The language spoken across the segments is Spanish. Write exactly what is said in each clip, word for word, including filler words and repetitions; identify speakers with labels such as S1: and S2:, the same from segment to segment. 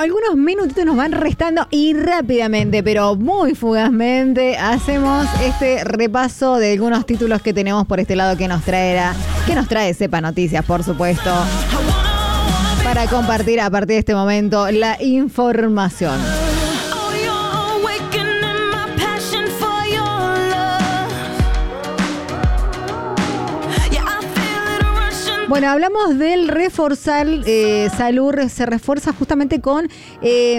S1: algunos minutitos nos van restando y rápidamente, pero muy fugazmente, hacemos este repaso de algunos títulos que tenemos por este lado que nos traerá, que nos trae Sepa Noticias, por supuesto, para compartir a partir de este momento la información. Bueno, hablamos del reforzar, eh, salud se refuerza justamente con... Eh,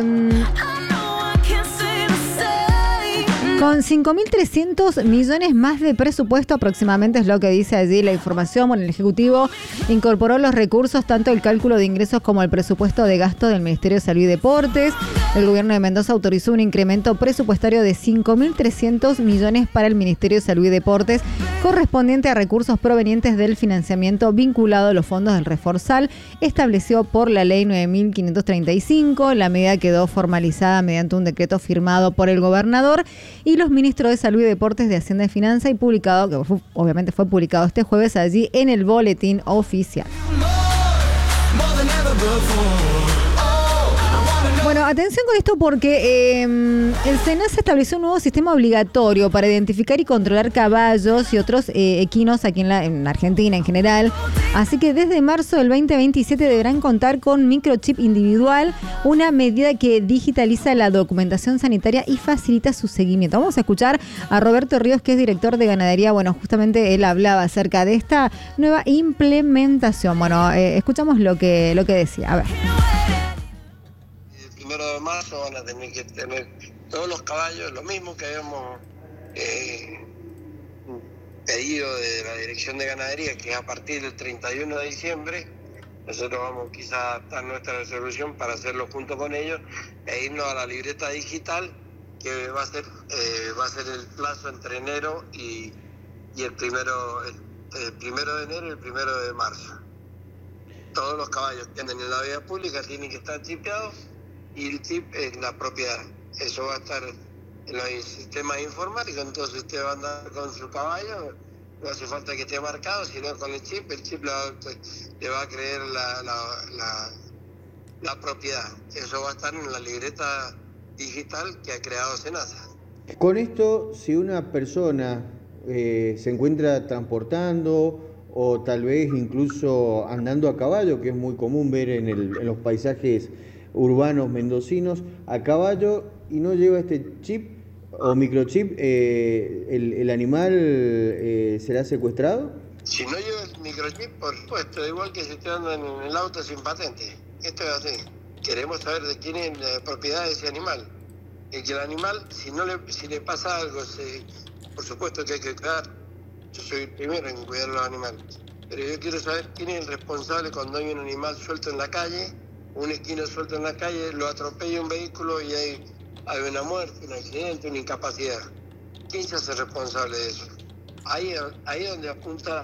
S1: Con cinco mil trescientos millones más de presupuesto aproximadamente es lo que dice allí la información. Bueno, el Ejecutivo incorporó los recursos, tanto el cálculo de ingresos como el presupuesto de gasto del Ministerio de Salud y Deportes. El gobierno de Mendoza autorizó un incremento presupuestario de cinco mil trescientos millones para el Ministerio de Salud y Deportes, correspondiente a recursos provenientes del financiamiento vinculado a los fondos del Reforzal, establecido por la Ley nueve mil quinientos treinta y cinco. La medida quedó formalizada mediante un decreto firmado por el gobernador y los ministros de Salud y Deportes, de Hacienda y Finanza, y publicado, que fue, obviamente fue publicado este jueves allí en el boletín oficial. Bueno, atención con esto porque eh, el SENASA estableció un nuevo sistema obligatorio para identificar y controlar caballos y otros eh, equinos aquí en, la, en Argentina en general. Así que desde marzo del veinte veintisiete deberán contar con microchip individual, una medida que digitaliza la documentación sanitaria y facilita su seguimiento. Vamos a escuchar a Roberto Ríos, que es director de ganadería. Bueno, justamente él hablaba acerca de esta nueva implementación. Bueno, eh, escuchamos lo que, lo que decía. A ver.
S2: Primero de marzo van a tener que tener todos los caballos, lo mismo que habíamos eh, pedido de la Dirección de Ganadería, que es a partir del treinta y uno de diciembre. Nosotros vamos quizá a adaptar nuestra resolución para hacerlo junto con ellos e irnos a la libreta digital, que va a ser eh, va a ser el plazo entre enero y, y el primero el, el primero de enero y el primero de marzo. Todos los caballos que anden en la vía pública tienen que estar chipeados, y el chip es la propiedad. Eso va a estar en los sistemas informáticos, entonces usted va a andar con su caballo, no hace falta que esté marcado, sino con el chip, el chip le va, le va a creer la, la, la, la propiedad. Eso va a estar en la libreta digital que ha creado SENASA.
S3: Con esto, si una persona eh, se encuentra transportando o tal vez incluso andando a caballo, que es muy común ver en, el, en los paisajes urbanos mendocinos, a caballo, y no lleva este chip o microchip, eh, el, el animal eh, será secuestrado.
S2: Si no lleva el microchip, por supuesto, igual que si usted anda en el auto sin patente. Esto es así. Queremos saber de quién es la propiedad de ese animal. Y que el animal, si no le, si le pasa algo, se, por supuesto que hay que cuidar. Yo soy el primero en cuidar a los animales. Pero yo quiero saber quién es el responsable cuando hay un animal suelto en la calle, un equino suelto en la calle, lo atropella un vehículo y hay, hay una muerte, un accidente, una incapacidad. ¿Quién se hace responsable de eso? Ahí ahí donde apunta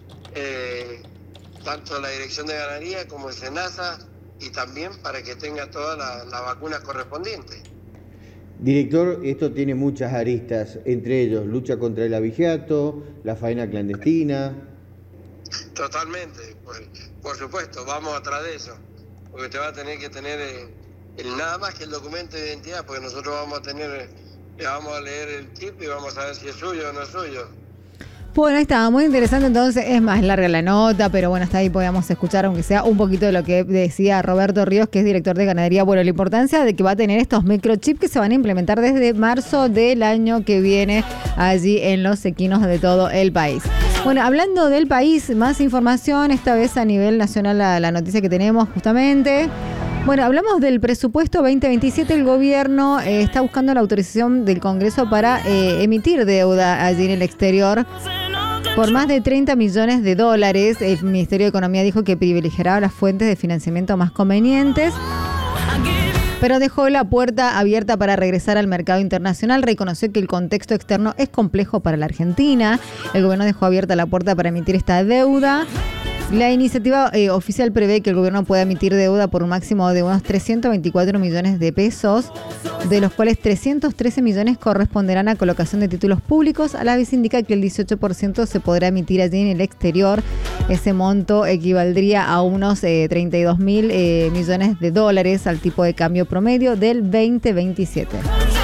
S2: eh, tanto la Dirección de Ganadería como el SENASA, y también para que tenga todas las la vacunas correspondientes.
S3: Director, esto tiene muchas aristas, entre ellos lucha contra el abigeato, la faena clandestina.
S2: Totalmente, pues, por supuesto, vamos atrás de eso. Porque te va a tener que tener eh, el, nada más que el documento de identidad, porque nosotros vamos a tener, le vamos a leer el chip y vamos a ver si es suyo o no es suyo.
S1: Bueno, ahí estaba, muy interesante. Entonces es más larga la nota, pero bueno, hasta ahí podíamos escuchar, aunque sea un poquito de lo que decía Roberto Ríos, que es director de ganadería. Bueno, la importancia de que va a tener estos microchips que se van a implementar desde marzo del año que viene allí en los equinos de todo el país. Bueno, hablando del país, más información, esta vez a nivel nacional, la, la noticia que tenemos justamente. Bueno, hablamos del presupuesto veinte veintisiete. El gobierno eh, está buscando la autorización del Congreso para eh, emitir deuda allí en el exterior por más de treinta millones de dólares. El Ministerio de Economía dijo que privilegiará las fuentes de financiamiento más convenientes, pero dejó la puerta abierta para regresar al mercado internacional. Reconoció que el contexto externo es complejo para la Argentina. El gobierno dejó abierta la puerta para emitir esta deuda La iniciativa eh, oficial prevé que el gobierno pueda emitir deuda por un máximo de unos trescientos veinticuatro millones de pesos, de los cuales trescientos trece millones corresponderán a colocación de títulos públicos. A la vez indica que el dieciocho por ciento se podrá emitir allí en el exterior. Ese monto equivaldría a unos eh, treinta y dos mil eh, millones de dólares al tipo de cambio promedio del veinte veintisiete.